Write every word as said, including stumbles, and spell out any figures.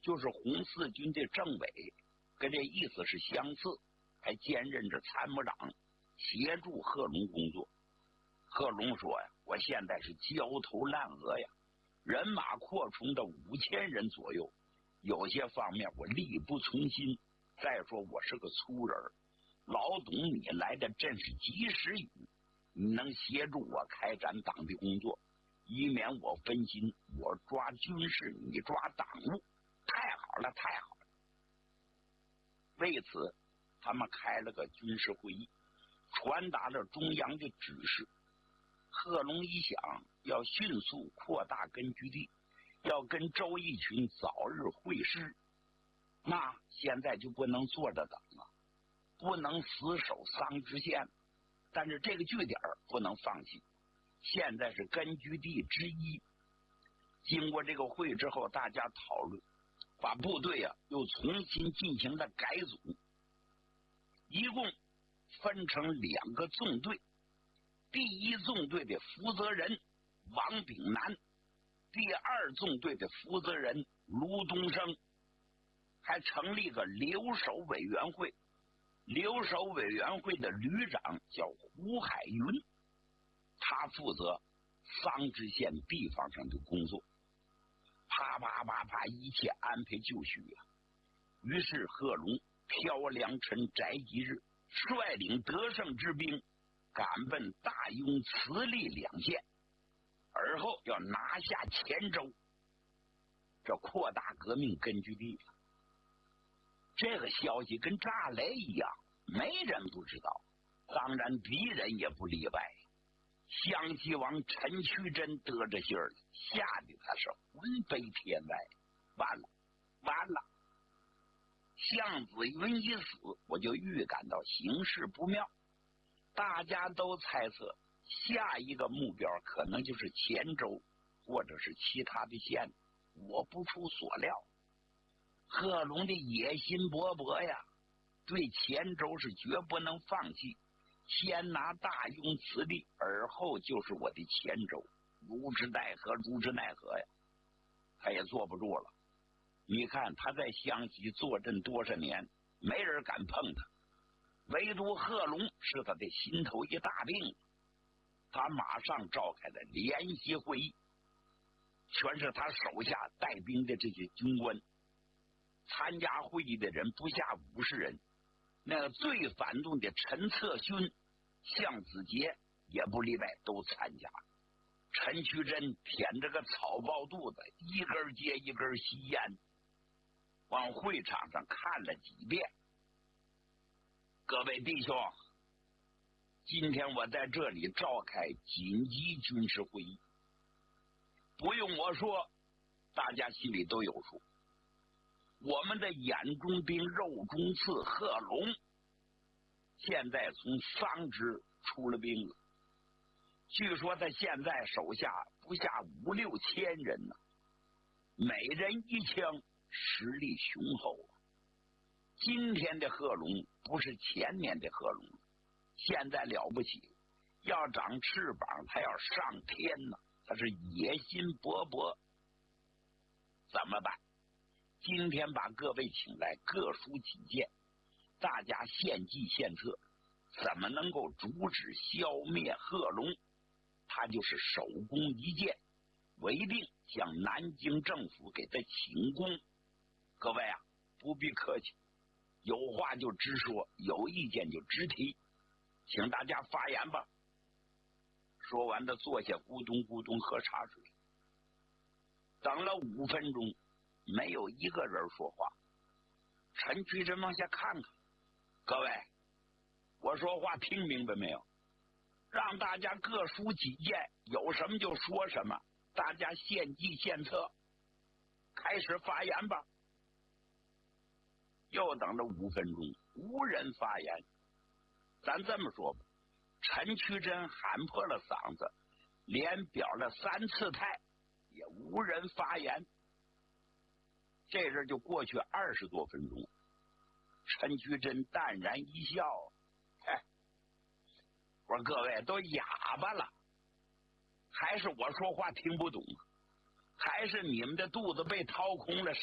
就是红四军的政委，跟这意思是相似，还兼任着参谋长，协助贺龙工作。贺龙说呀，我现在是焦头烂额呀，人马扩充到五千人左右，有些方面我力不从心。再说我是个粗人，老董你来的正是及时雨，你能协助我开展党的工作，以免我分心，我抓军事，你抓党务。太好了，太好了！为此，他们开了个军事会议，传达了中央的指示。贺龙一想，要迅速扩大根据地，要跟周逸群早日会师，那现在就不能坐着等了，不能死守桑植县，但是这个据点不能放弃，现在是根据地之一。经过这个会之后，大家讨论，把部队啊又重新进行了改组，一共分成两个纵队。第一纵队的负责人王炳南，第二纵队的负责人卢东升，还成立个留守委员会。留守委员会的旅长叫胡海云，他负责桑植县地方上的工作。啪啪啪啪，一切安排就绪啊。于是贺龙飘良辰宅吉日，率领得胜之兵赶奔大雍、慈利两县，而后要拿下黔州，这扩大革命根据地了。这个消息跟炸雷一样，没人不知道，当然敌人也不例外。湘西王陈渠珍得着信儿了，吓得他是魂飞天外，完了完了！向子云一死，我就预感到形势不妙。大家都猜测下一个目标可能就是黔州或者是其他的县。我不出所料，贺龙的野心勃勃呀，对黔州是绝不能放弃，先拿大雍、慈利，而后就是我的黔州，如之奈何，如之奈何呀！他也坐不住了。你看他在湘西坐镇多少年，没人敢碰他，唯独贺龙是他的心头一大病。他马上召开了联席会议，全是他手下带兵的这些军官。参加会议的人不下五十人，那个最反动的陈策勋、向子杰也不例外，都参加。陈渠珍舔着个草包肚子，一根接一根吸烟，往会场上看了几遍。各位弟兄，今天我在这里召开紧急军事会议，不用我说，大家心里都有数。我们的眼中钉、肉中刺贺龙，现在从桑植出了兵了。据说他现在手下不下五六千人呢，每人一枪，实力雄厚啊。今天的贺龙不是前年的贺龙，现在了不起，要长翅膀，他要上天呢，他是野心勃勃。怎么办？今天把各位请来，各抒己见，大家献计献策，怎么能够阻止消灭贺龙？他就是首功一件，为定向南京政府给他请功。各位啊，不必客气，有话就直说，有意见就直提，请大家发言吧。说完的坐下，咕咚咕咚喝茶水。等了五分钟，没有一个人说话。陈渠珍往下看看，各位，我说话听明白没有？让大家各抒己见，有什么就说什么，大家献计献策，开始发言吧。又等了五分钟，无人发言。咱这么说吧，陈渠珍喊破了嗓子，连表了三次态，也无人发言。这阵就过去二十多分钟，陈渠珍淡然一笑，哎，我说各位都哑巴了，还是我说话听不懂，还是你们的肚子被掏空了？